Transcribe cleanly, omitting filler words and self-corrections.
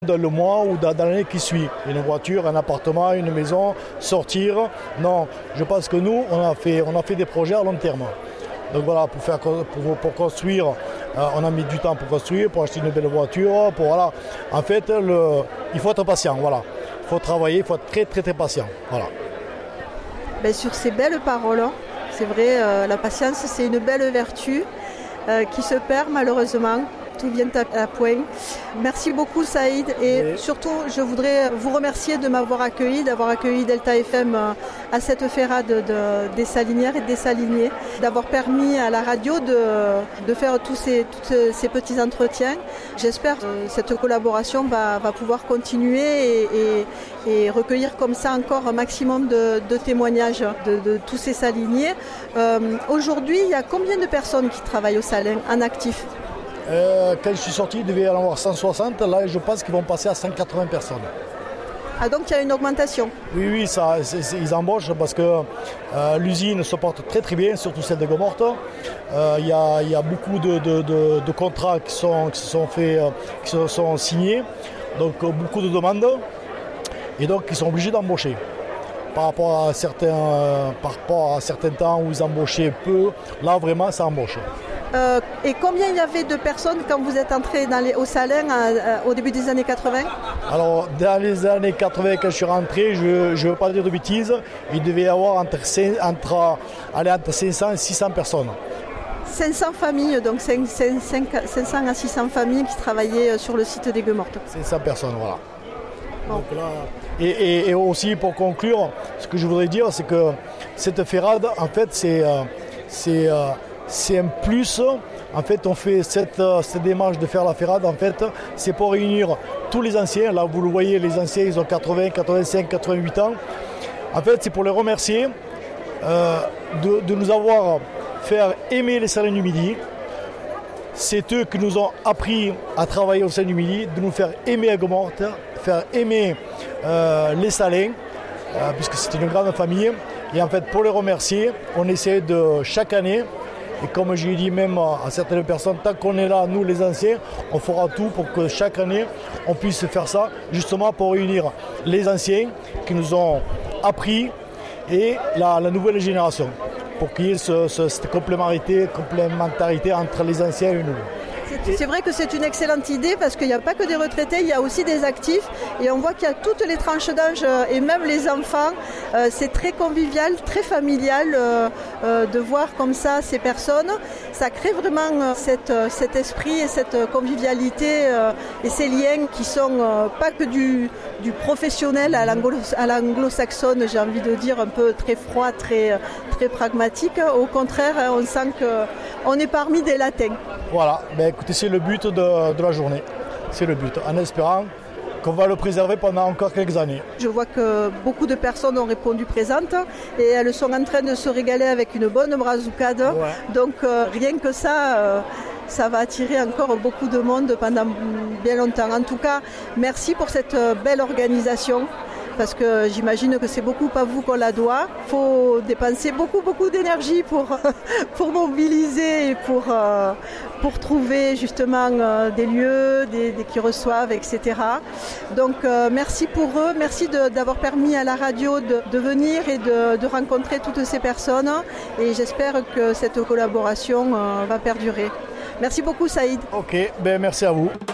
Dans le mois ou dans l'année qui suit. Une voiture, un appartement, une maison, sortir. Non, je pense que nous, on a fait des projets à long terme. Donc voilà, pour construire, on a mis du temps pour construire, pour acheter une belle voiture. Voilà. En fait, il faut être patient. Voilà. Il faut travailler, il faut être très très très patient. Voilà. Sur ces belles paroles, c'est vrai, la patience, c'est une belle vertu qui se perd malheureusement. Tout vient à point. Merci beaucoup Saïd et surtout je voudrais vous remercier de m'avoir accueilli, d'avoir accueilli Delta FM à cette ferrade des salinières et des saliniers, d'avoir permis à la radio de faire tous ces petits entretiens. J'espère que cette collaboration va pouvoir continuer et recueillir comme ça encore un maximum de témoignages de tous ces saliniers. Aujourd'hui, il y a combien de personnes qui travaillent au Salin en actif ? Quand je suis sorti, il devait y en avoir 160. Là, je pense qu'ils vont passer à 180 personnes. Ah, donc il y a une augmentation ? Oui, ils embauchent parce que l'usine se porte très très bien, surtout celle de Gomorte. Il y a beaucoup de contrats qui sont signés, donc beaucoup de demandes. Et donc, ils sont obligés d'embaucher. Par rapport à certains temps où ils embauchaient peu, là, vraiment, ça embauche. Et combien il y avait de personnes quand vous êtes entré au Salin au début des années 80 ? Alors, dans les années 80, quand je suis rentré, je ne veux pas dire de bêtises, il devait y avoir entre 500 et 600 personnes. 500 familles, donc 500 à 600 familles qui travaillaient sur le site des Gueux-Mortes. 500 personnes, voilà. Bon. Donc là, et aussi, pour conclure, ce que je voudrais dire, c'est que cette ferrade, en fait, c'est un plus. En fait, on fait cette démarche de faire la ferrade. En fait, c'est pour réunir tous les anciens. Là, vous le voyez, les anciens, ils ont 80, 85, 88 ans. En fait, c'est pour les remercier de nous avoir fait aimer les Salins du Midi. C'est eux qui nous ont appris à travailler au Salin du Midi, de nous faire aimer à Gomorte, faire aimer les Salins, puisque c'est une grande famille. Et en fait, pour les remercier, on essaie de chaque année. Et comme je l'ai dit même à certaines personnes, tant qu'on est là, nous les anciens, on fera tout pour que chaque année, on puisse faire ça, justement pour réunir les anciens qui nous ont appris et la nouvelle génération, pour qu'il y ait cette complémentarité entre les anciens et nous. C'est vrai que c'est une excellente idée parce qu'il n'y a pas que des retraités, il y a aussi des actifs et on voit qu'il y a toutes les tranches d'âge et même les enfants. C'est très convivial, très familial de voir comme ça ces personnes. Ça crée vraiment cet esprit et cette convivialité et ces liens qui sont pas que du professionnel à l'anglo-saxonne, j'ai envie de dire, un peu très froid, très pragmatique. Au contraire, on sent qu'on est parmi des latins. Voilà, écoutez, c'est le but de la journée. C'est le but, en espérant qu'on va le préserver pendant encore quelques années. Je vois que beaucoup de personnes ont répondu présentes et elles sont en train de se régaler avec une bonne brazucade. Ouais. Donc rien que ça, ça va attirer encore beaucoup de monde pendant bien longtemps. En tout cas, merci pour cette belle organisation. Parce que j'imagine que c'est beaucoup à vous qu'on la doit. Il faut dépenser beaucoup d'énergie pour mobiliser et pour trouver justement des lieux, qui reçoivent, etc. Donc merci pour eux, merci d'avoir permis à la radio de venir et de rencontrer toutes ces personnes. Et j'espère que cette collaboration va perdurer. Merci beaucoup Saïd. Ok, merci à vous.